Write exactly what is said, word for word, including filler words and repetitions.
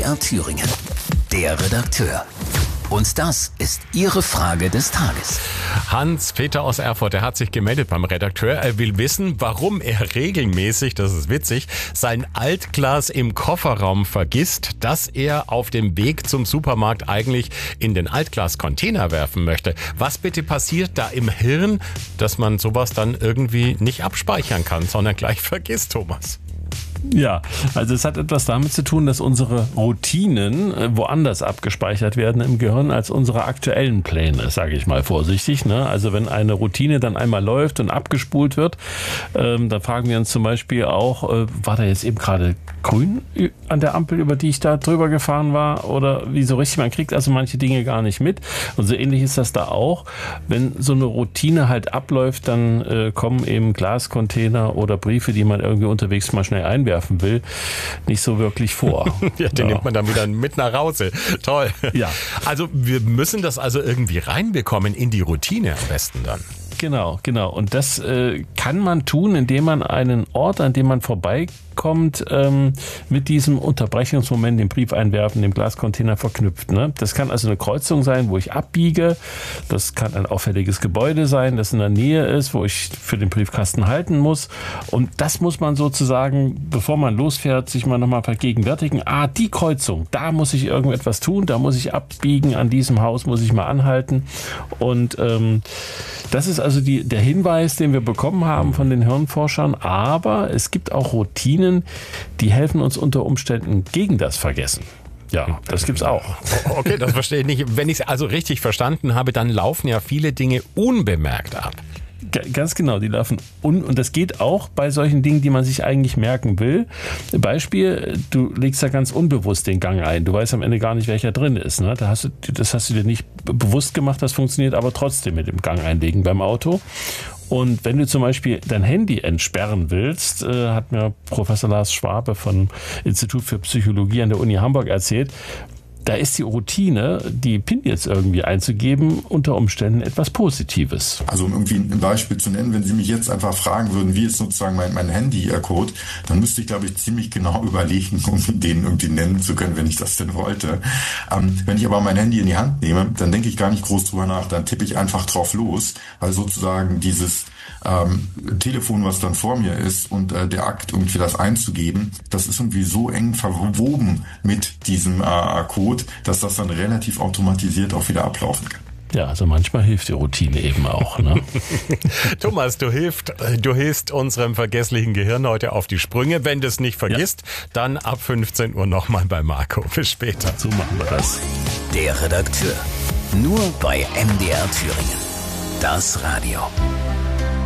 R Thüringen. Der Redakteur. Und das ist Ihre Frage des Tages. Hans-Peter aus Erfurt, der hat sich gemeldet beim Redakteur. Er will wissen, warum er regelmäßig, das ist witzig, sein Altglas im Kofferraum vergisst, das er auf dem Weg zum Supermarkt eigentlich in den Altglas-Container werfen möchte. Was bitte passiert da im Hirn, dass man sowas dann irgendwie nicht abspeichern kann, sondern gleich vergisst, Thomas? Ja, also es hat etwas damit zu tun, dass unsere Routinen äh, woanders abgespeichert werden im Gehirn als unsere aktuellen Pläne, sage ich mal vorsichtig. Ne? Also wenn eine Routine dann einmal läuft und abgespult wird, ähm, dann fragen wir uns zum Beispiel auch, äh, war da jetzt eben gerade grün an der Ampel, über die ich da drüber gefahren war, oder wie so richtig? Man kriegt also manche Dinge gar nicht mit. Und so ähnlich ist das da auch. Wenn so eine Routine halt abläuft, dann äh, kommen eben Glascontainer oder Briefe, die man irgendwie unterwegs mal schnell einwerfen will, nicht so wirklich vor. Ja, den ja. nimmt man dann wieder mit nach Hause. Toll. Ja. Also wir müssen das also irgendwie reinbekommen in die Routine am besten dann. Genau, genau. Und das äh, kann man tun, indem man einen Ort, an dem man vorbeikommt, ähm, mit diesem Unterbrechungsmoment, dem Brief einwerfen, dem Glascontainer verknüpft. Ne? Das kann also eine Kreuzung sein, wo ich abbiege. Das kann ein auffälliges Gebäude sein, das in der Nähe ist, wo ich für den Briefkasten halten muss. Und das muss man sozusagen, bevor man losfährt, sich mal nochmal vergegenwärtigen. Ah, die Kreuzung, da muss ich irgendetwas tun, da muss ich abbiegen, an diesem Haus muss ich mal anhalten. Und ähm, das ist also die, der Hinweis, den wir bekommen haben von den Hirnforschern. Aber es gibt auch Routinen, die helfen uns unter Umständen gegen das Vergessen. Ja, das gibt's auch. Okay, das verstehe ich nicht. Wenn ich es also richtig verstanden habe, dann laufen ja viele Dinge unbemerkt ab. Ganz genau, die laufen un und das geht auch bei solchen Dingen, die man sich eigentlich merken will. Beispiel, du legst da ganz unbewusst den Gang ein. Du weißt am Ende gar nicht, welcher drin ist. Ne? Da hast du, das hast du dir nicht bewusst gemacht, das funktioniert aber trotzdem mit dem Gang einlegen beim Auto. Und wenn du zum Beispiel dein Handy entsperren willst, äh, hat mir Professor Lars Schwabe vom Institut für Psychologie an der Uni Hamburg erzählt, da ist die Routine, die PIN jetzt irgendwie einzugeben, unter Umständen etwas Positives. Also um irgendwie ein Beispiel zu nennen, wenn Sie mich jetzt einfach fragen würden, wie ist sozusagen mein, mein Handy-Code, dann müsste ich, glaube ich, ziemlich genau überlegen, um den irgendwie nennen zu können, wenn ich das denn wollte. Ähm, wenn ich aber mein Handy in die Hand nehme, dann denke ich gar nicht groß drüber nach, dann tippe ich einfach drauf los, weil sozusagen dieses ähm, Telefon, was dann vor mir ist und äh, der Akt, irgendwie das einzugeben, das ist irgendwie so eng verwoben mit diesem äh, Code, dass das dann relativ automatisiert auch wieder ablaufen kann. Ja, also manchmal hilft die Routine eben auch. Ne? Thomas, du hilfst, du hilfst unserem vergesslichen Gehirn heute auf die Sprünge. Wenn du es nicht vergisst, ja. dann ab fünfzehn Uhr nochmal bei Marco. Bis später. So machen wir das. Der Redakteur. Nur bei M D R Thüringen. Das Radio.